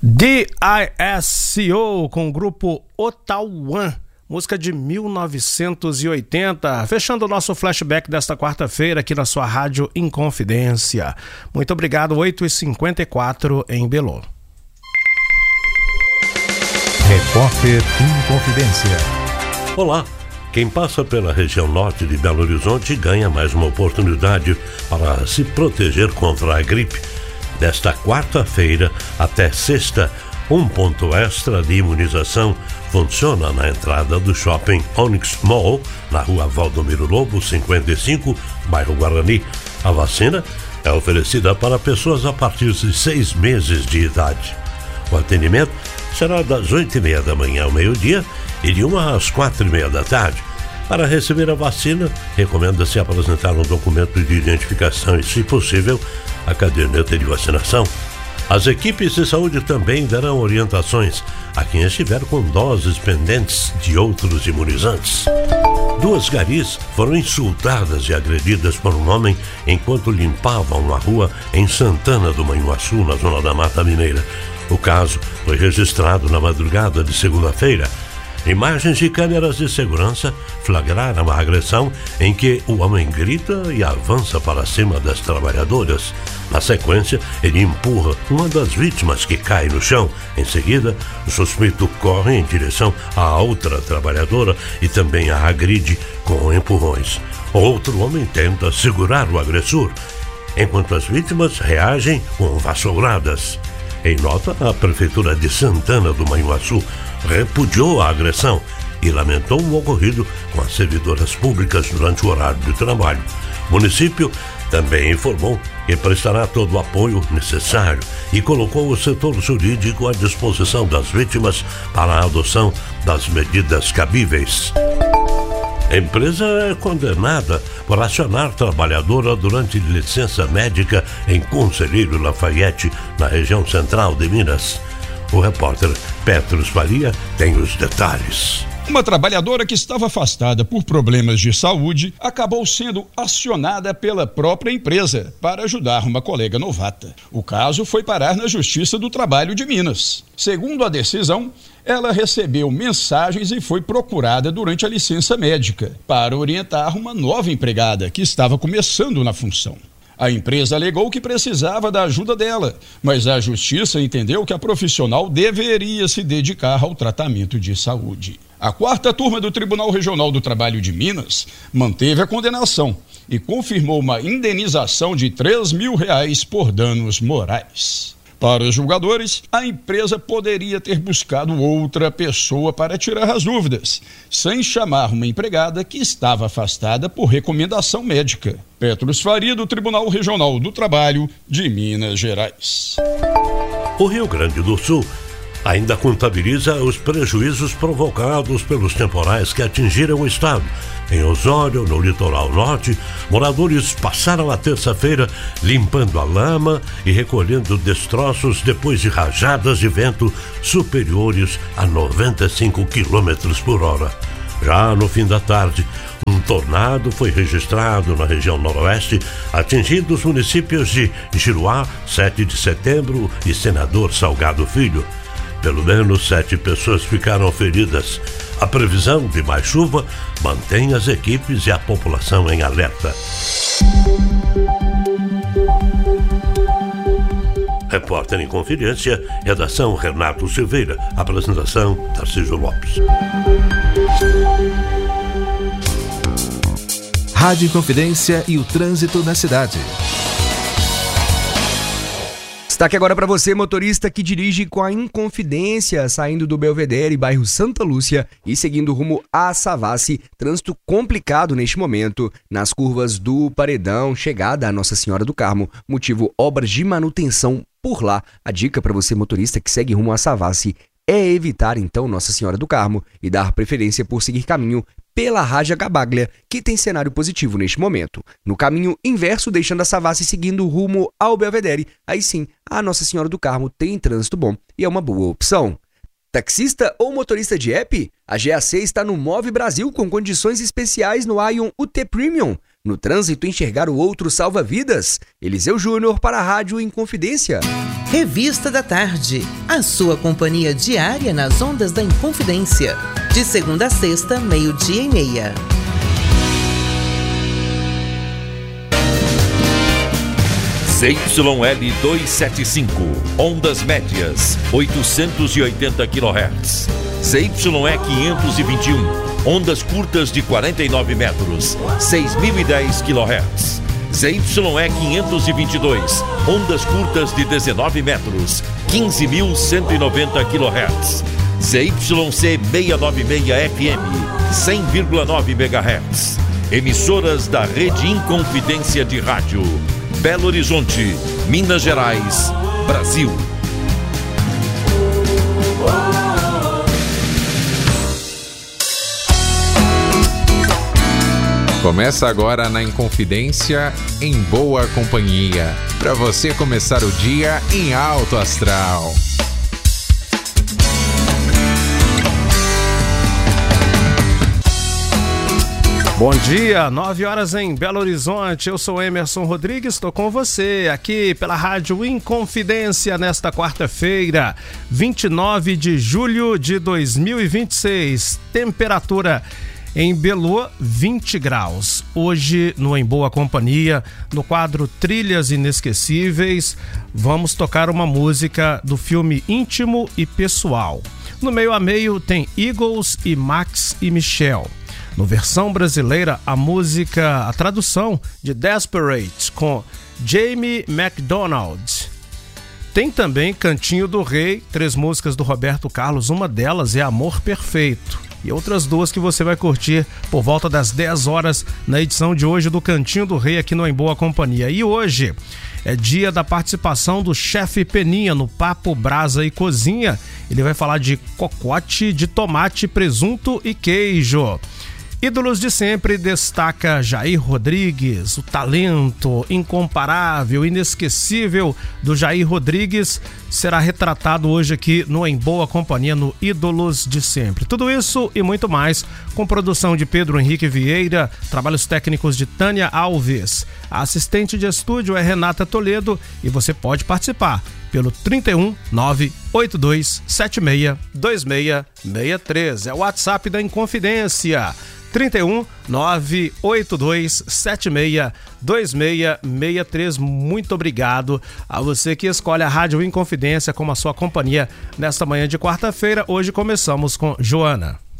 DISCO com o grupo Otauan, música de 1980, fechando o nosso flashback desta quarta-feira aqui na sua Rádio Inconfidência. Muito obrigado, 8h54 em Belo. Repórter Inconfidência. Olá, quem passa pela região norte de Belo Horizonte ganha mais uma oportunidade para se proteger contra a gripe. Desta quarta-feira até sexta, um ponto extra de imunização funciona na entrada do Shopping Onyx Mall, na rua Valdomiro Lobo, 55, bairro Guarani. A vacina é oferecida para pessoas a partir de 6 meses de idade. O atendimento será das 8h30 da manhã ao meio-dia e de 1 às 4h30 da tarde. Para receber a vacina, recomenda-se apresentar um documento de identificação e, se possível, a caderneta de vacinação. As equipes de saúde também darão orientações a quem estiver com doses pendentes de outros imunizantes. 2 garis foram insultadas e agredidas por um homem enquanto limpavam uma rua em Santana do Manhuaçu, na zona da Mata Mineira. O caso foi registrado na madrugada de segunda-feira. Imagens de câmeras de segurança flagraram a agressão em que o homem grita e avança para cima das trabalhadoras. Na sequência, ele empurra uma das vítimas que cai no chão. Em seguida, o suspeito corre em direção à outra trabalhadora e também a agride com empurrões. Outro homem tenta segurar o agressor, enquanto as vítimas reagem com vassouradas. Em nota, a Prefeitura de Santana do Manhuaçu repudiou a agressão e lamentou o ocorrido com as servidoras públicas durante o horário de trabalho. O município também informou que prestará todo o apoio necessário e colocou o setor jurídico à disposição das vítimas para a adoção das medidas cabíveis. A empresa é condenada por acionar trabalhadora durante licença médica em Conselheiro Lafayette, na região central de Minas. O repórter Petros Faria tem os detalhes. Uma trabalhadora que estava afastada por problemas de saúde acabou sendo acionada pela própria empresa para ajudar uma colega novata. O caso foi parar na Justiça do Trabalho de Minas. Segundo a decisão, ela recebeu mensagens e foi procurada durante a licença médica para orientar uma nova empregada que estava começando na função. A empresa alegou que precisava da ajuda dela, mas a Justiça entendeu que a profissional deveria se dedicar ao tratamento de saúde. A 4ª turma do Tribunal Regional do Trabalho de Minas manteve a condenação e confirmou uma indenização de R$3 mil por danos morais. Para os julgadores, a empresa poderia ter buscado outra pessoa para tirar as dúvidas, sem chamar uma empregada que estava afastada por recomendação médica. Petros Faria, do Tribunal Regional do Trabalho de Minas Gerais. O Rio Grande do Sul ainda contabiliza os prejuízos provocados pelos temporais que atingiram o estado. Em Osório, no litoral norte, moradores passaram a terça-feira limpando a lama e recolhendo destroços depois de rajadas de vento superiores a 95 km/h. Já no fim da tarde, um tornado foi registrado na região noroeste, atingindo os municípios de Giruá, 7 de setembro e Senador Salgado Filho. Pelo menos 7 pessoas ficaram feridas. A previsão de mais chuva mantém as equipes e a população em alerta. Repórter em Confidência, redação Renato Silveira, apresentação Tarcísio Lopes. Rádio Inconfidência e o trânsito na cidade. Destaque agora para você, motorista que dirige com a Inconfidência, saindo do Belvedere, bairro Santa Lúcia, e seguindo rumo a Savassi. Trânsito complicado neste momento, nas curvas do Paredão, chegada a Nossa Senhora do Carmo, motivo obras de manutenção por lá. A dica para você, motorista que segue rumo a Savassi, é evitar então Nossa Senhora do Carmo e dar preferência por seguir caminho pela Raja Gabaglia, que tem cenário positivo neste momento. No caminho inverso, deixando a Savassi seguindo rumo ao Belvedere, aí sim, a Nossa Senhora do Carmo tem trânsito bom e é uma boa opção. Taxista ou motorista de app? A GAC está no Move Brasil com condições especiais no Ion UT Premium. No trânsito, enxergar o outro salva vidas. Eliseu Júnior para a Rádio Inconfidência. Revista da Tarde, a sua companhia diária nas ondas da Inconfidência. De segunda a sexta, 12:30. ZYL 275, ondas médias, 880 kHz. ZYE 521, ondas curtas de 49 metros, 6.010 kHz. ZYE 522, ondas curtas de 19 metros, 15.190 kHz. ZYC 696 FM, 100,9 MHz. Emissoras da Rede Inconfidência de Rádio. Belo Horizonte, Minas Gerais, Brasil. Começa agora na Inconfidência, em boa companhia, para você começar o dia em alto astral. Bom dia, 9 horas em Belo Horizonte. Eu sou Emerson Rodrigues, estou com você aqui pela Rádio Inconfidência nesta quarta-feira, 29 de julho de 2026. Temperatura em Belo, 20 graus. Hoje, no Em Boa Companhia, no quadro Trilhas Inesquecíveis, vamos tocar uma música do filme Íntimo e Pessoal. No meio a meio tem Eagles e Max e Michelle. No versão brasileira, a tradução de Desperate, com Jamie McDonald. Tem também Cantinho do Rei, 3 músicas do Roberto Carlos, uma delas é Amor Perfeito. E outras 2 que você vai curtir por volta das 10 horas na edição de hoje do Cantinho do Rei aqui no Em Boa Companhia. E hoje é dia da participação do chefe Peninha no Papo Brasa e Cozinha. Ele vai falar de cocote de tomate, presunto e queijo. Ídolos de sempre destaca Jair Rodrigues, o talento incomparável, inesquecível do Jair Rodrigues será retratado hoje aqui no Em Boa Companhia, no Ídolos de Sempre. Tudo isso e muito mais com produção de Pedro Henrique Vieira, trabalhos técnicos de Tânia Alves. A assistente de estúdio é Renata Toledo e você pode participar pelo 31 982 76 2663. É o WhatsApp da Inconfidência. 31 982 76 2663. Muito obrigado a você que escolhe a Rádio Inconfidência como a sua companhia nesta manhã de quarta-feira. Hoje começamos com Joana.